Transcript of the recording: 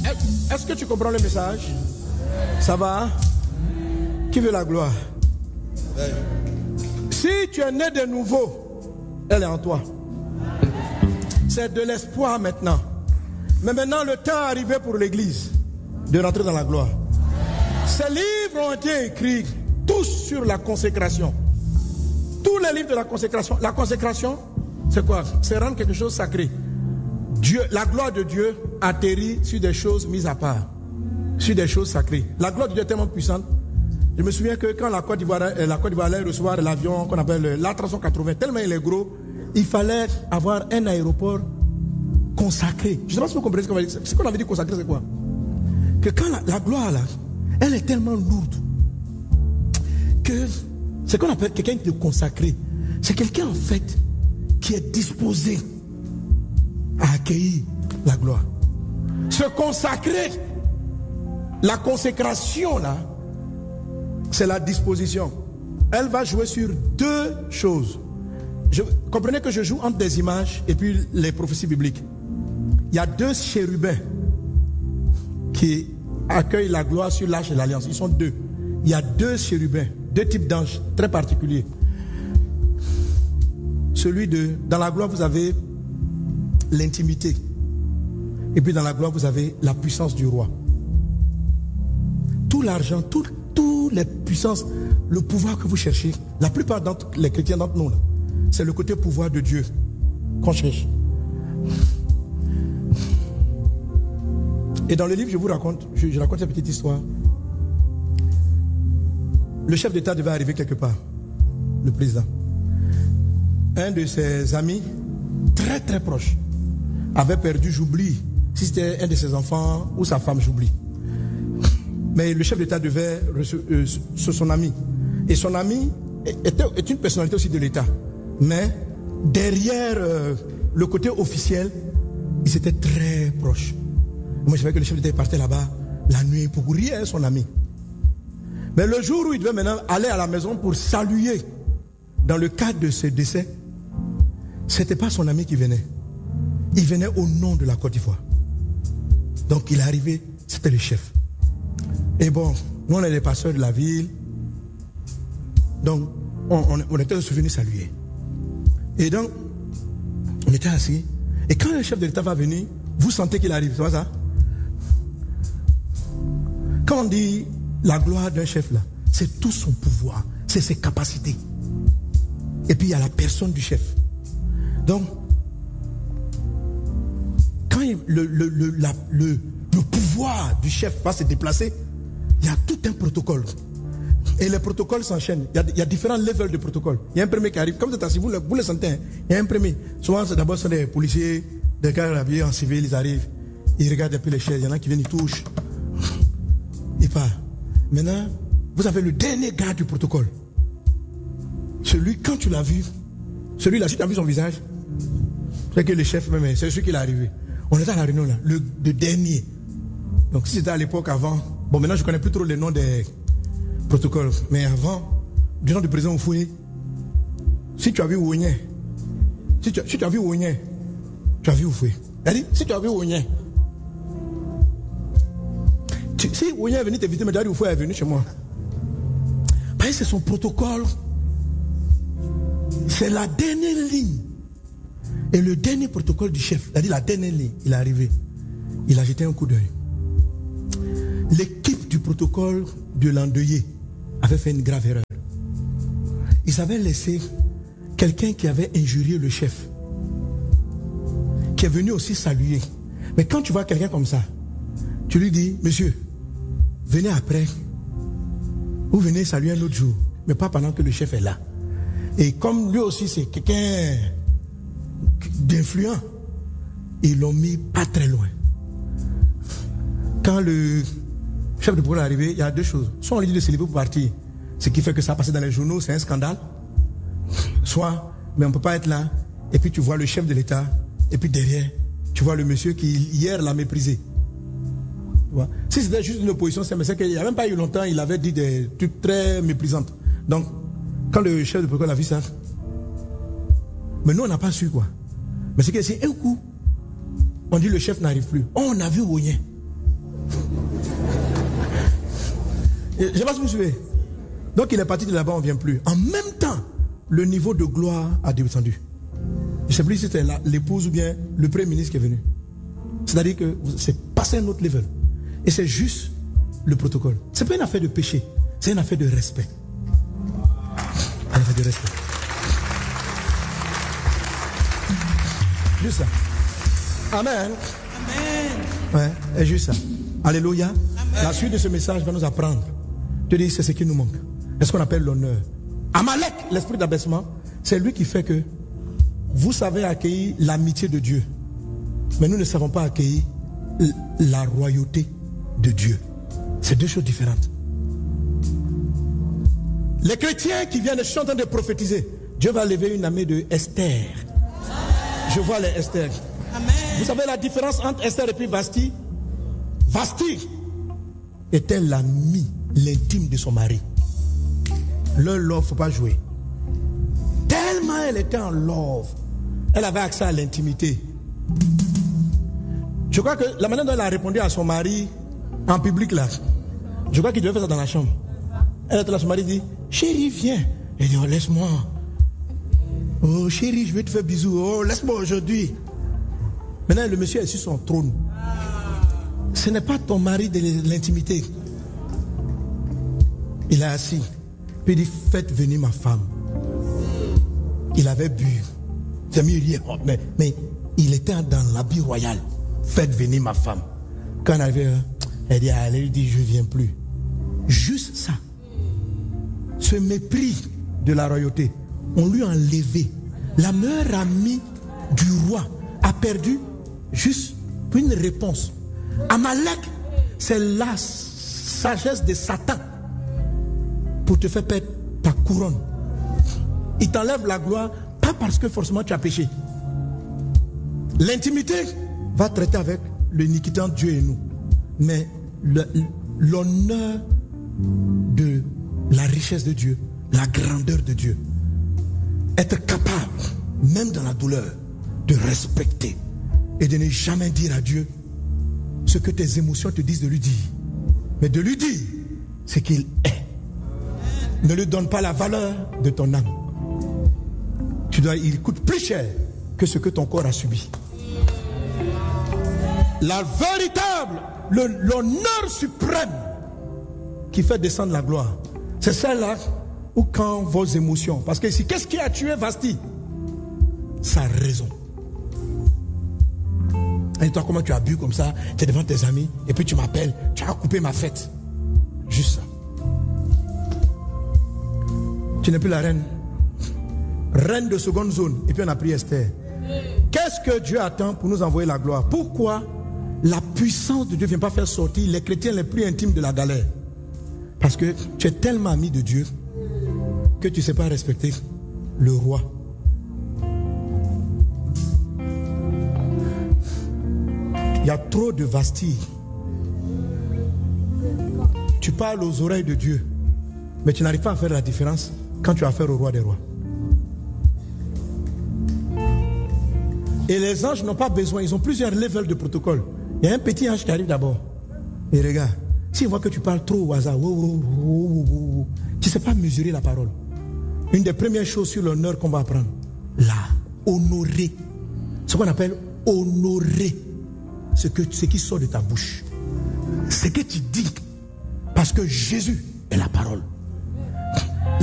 Est-ce que tu comprends le message? Ça va? Qui veut la gloire? Si tu es né de nouveau, elle est en toi. C'est de l'espoir maintenant. Mais maintenant, le temps est arrivé pour l'Église de rentrer dans la gloire. Ces livres ont été écrits tous sur la consécration. Tous les livres de la consécration. La consécration, c'est quoi? C'est rendre quelque chose sacré. Dieu, la gloire de Dieu atterrit sur des choses mises à part, sur des choses sacrées. La gloire de Dieu est tellement puissante. Je me souviens que quand la Côte d'Ivoire allait recevoir l'avion qu'on appelle l'A380, tellement il est gros, il fallait avoir un aéroport consacré. Je ne sais pas si vous comprenez ce qu'on avait dit. Ce qu'on avait dit consacré, c'est quoi? Que quand la gloire, là, elle est tellement lourde que ce qu'on appelle quelqu'un de consacré, c'est quelqu'un en fait qui est disposé à accueillir la gloire. Se consacrer, la consécration là, c'est la disposition. Elle va jouer sur deux choses. Comprenez que je joue entre des images et puis les prophéties bibliques. Il y a deux chérubins qui accueillent la gloire sur l'arche de l'alliance. Ils sont deux. Il y a deux chérubins, deux types d'anges très particuliers. Dans la gloire, vous avez l'intimité. Et puis dans la gloire, vous avez la puissance du roi. Tout l'argent, toutes les puissances, le pouvoir que vous cherchez, la plupart d'entre les chrétiens d'entre nous, là, c'est le côté pouvoir de Dieu qu'on cherche. Et dans le livre, je raconte cette petite histoire. Le chef d'État devait arriver quelque part, le président. Un de ses amis, très très proche, avait perdu, j'oublie, si c'était un de ses enfants ou sa femme, j'oublie. Mais le chef d'État devait sur son ami. Et son ami est une personnalité aussi de l'État. Mais derrière le côté officiel, ils étaient très proches. Moi, je savais que le chef d'État partait là-bas la nuit pour courir son ami. Mais le jour où il devait maintenant aller à la maison pour saluer, dans le cadre de ce décès, c'était pas son ami qui venait. Il venait au nom de la Côte d'Ivoire. Donc il est arrivé, c'était le chef. Et bon, nous on est les pasteurs de la ville. Donc on était venus saluer. Et donc, on était assis. Et quand le chef de l'État va venir, vous sentez qu'il arrive, c'est pas ça? Quand on dit la gloire d'un chef là, c'est tout son pouvoir, c'est ses capacités. Et puis il y a la personne du chef. Donc, quand le pouvoir du chef va se déplacer, il y a tout un protocole. Et les protocoles s'enchaînent. Il y a différents levels de protocoles. Il y a un premier qui arrive. Comme vous êtes assis, vous le sentez. Hein? Il y a un premier. Souvent, c'est d'abord des policiers, des gars habillés en civil, ils arrivent. Ils regardent depuis les chaises. Il y en a qui viennent, ils touchent. Ils partent. Maintenant, vous avez le dernier gars du protocole. Celui, quand tu l'as vu, celui-là, si tu as vu son visage, c'est que le chef même, c'est celui qui est arrivé. On était à la réunion là, le dernier. Donc si c'était à l'époque avant, bon maintenant je ne connais plus trop les noms des protocoles, mais avant, du nom du président Oufoué, si tu as vu Ouigné, si tu as vu Ouigné, tu as vu Oufoué. C'est-à-dire, si tu as vu Ouigné, si Ouigné est venu t'inviter, mais tu as dit Oufoué est venu chez moi. Parce que c'est son protocole. C'est la dernière ligne. Et le dernier protocole du chef, c'est-à-dire la dernière ligne, il est arrivé. Il a jeté un coup d'œil. L'équipe du protocole de l'endeuillé avait fait une grave erreur. Ils avaient laissé quelqu'un qui avait injurié le chef, qui est venu aussi saluer. Mais quand tu vois quelqu'un comme ça, tu lui dis, monsieur, venez après, ou venez saluer un autre jour, mais pas pendant que le chef est là. Et comme lui aussi c'est quelqu'un d'influent, ils l'ont mis pas très loin. Quand le chef de protocole est arrivé, il y a deux choses. Soit on lui dit de se lever pour partir, ce qui fait que ça a passé dans les journaux, c'est un scandale. Soit, mais on ne peut pas être là, et puis tu vois le chef de l'État, et puis derrière, tu vois le monsieur qui hier l'a méprisé. Tu vois? Si c'était juste une opposition, c'est qu'il n'y a même pas eu longtemps, il avait dit des trucs très méprisantes. Donc, quand le chef de protocole a vu ça, mais nous on n'a pas su quoi. Mais c'est que c'est un coup, on dit le chef n'arrive plus. Oh, on a vu Ouigné. Je ne sais pas si vous suivez. Donc il est parti de là-bas, on ne vient plus. En même temps, le niveau de gloire a descendu. Je ne sais plus si c'était l'épouse ou bien le premier ministre qui est venu. C'est-à-dire que c'est passé à un autre level. Et c'est juste le protocole. Ce n'est pas une affaire de péché, c'est une affaire de respect. Une affaire de respect. Juste ça. Amen. Amen. Ouais, c'est juste ça. Alléluia. Amen. La suite de ce message va nous apprendre. Je dis, c'est ce qui nous manque. C'est ce qu'on appelle l'honneur. Amalek, l'esprit d'abaissement, c'est lui qui fait que vous savez accueillir l'amitié de Dieu. Mais nous ne savons pas accueillir la royauté de Dieu. C'est deux choses différentes. Les chrétiens qui viennent, je suis en train de prophétiser. Dieu va lever une armée de Esther. Je vois les Esther. Amen. Vous savez la différence entre Esther et puis Vasti? Vasti était l'ami, l'intime de son mari. Leur love, il ne faut pas jouer. Tellement elle était en love, elle avait accès à l'intimité. Je crois que la manière dont elle a répondu à son mari en public là, je crois qu'il devait faire ça dans la chambre. Elle était là, son mari dit, chérie, viens. Elle dit, oh, laisse-moi. Oh, chérie, je vais te faire bisous. Oh, laisse-moi aujourd'hui. Maintenant, le monsieur est sur son trône. Ce n'est pas ton mari de l'intimité. Il est assis. Puis il dit, faites venir ma femme. Il avait bu. C'est mieux dire, mais il était dans l'habit royal. Faites venir ma femme. Quand elle arrivait, elle dit, allez, il dit, je ne viens plus. Juste ça. Ce mépris de la royauté, on lui a enlevé. La meilleure amie du roi a perdu juste une réponse. Amalek, c'est la sagesse de Satan pour te faire perdre ta couronne. Il t'enlève la gloire, pas parce que forcément tu as péché. L'intimité va traiter avec l'iniquité entre Dieu et nous. Mais l'honneur de la richesse de Dieu, la grandeur de Dieu, être capable, même dans la douleur, de respecter et de ne jamais dire à Dieu ce que tes émotions te disent de lui dire, mais de lui dire ce qu'il est. Ne lui donne pas la valeur de ton âme. Il coûte plus cher que ce que ton corps a subi. La véritable, l'honneur suprême qui fait descendre la gloire, c'est celle-là où quand vos émotions, parce que ici, qu'est-ce qui a tué Vasti? Sa raison. Et toi, comment tu as bu comme ça, tu es devant tes amis, et puis tu m'appelles, tu as coupé ma fête. Juste ça. Tu n'es plus la reine. Reine de seconde zone. Et puis on a pris Esther. Qu'est-ce que Dieu attend pour nous envoyer la gloire? Pourquoi la puissance de Dieu ne vient pas faire sortir les chrétiens les plus intimes de la galère? Parce que tu es tellement ami de Dieu que tu ne sais pas respecter le roi. Il y a trop de Vasti. Tu parles aux oreilles de Dieu, mais tu n'arrives pas à faire la différence quand tu as affaire au roi des rois. Et les anges n'ont pas besoin, ils ont plusieurs levels de protocole. Il y a un petit ange qui arrive d'abord. Et regarde, s'il voit que tu parles trop au hasard, tu ne sais pas mesurer la parole. Une des premières choses sur l'honneur qu'on va apprendre, là, honorer. Ce qu'on appelle honorer ce qui sort de ta bouche. Ce que tu dis, parce que Jésus est la parole.